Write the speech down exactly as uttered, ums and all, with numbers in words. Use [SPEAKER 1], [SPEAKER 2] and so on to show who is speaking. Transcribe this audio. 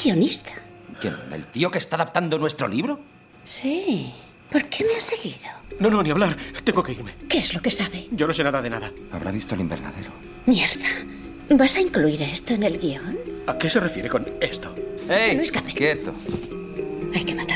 [SPEAKER 1] guionista.
[SPEAKER 2] ¿Quién? ¿El tío que está adaptando nuestro libro?
[SPEAKER 1] Sí. ¿Por qué me ha seguido?
[SPEAKER 3] No, no, ni hablar. Tengo que irme.
[SPEAKER 1] ¿Qué es lo que sabe?
[SPEAKER 3] Yo no sé nada de nada.
[SPEAKER 2] Habrá visto el invernadero.
[SPEAKER 1] Mierda. ¿Vas a incluir esto en el guión?
[SPEAKER 3] ¿A qué se refiere con esto?
[SPEAKER 2] ¡Ey!
[SPEAKER 1] No escape.
[SPEAKER 2] ¡Quieto!
[SPEAKER 1] Hay que matar.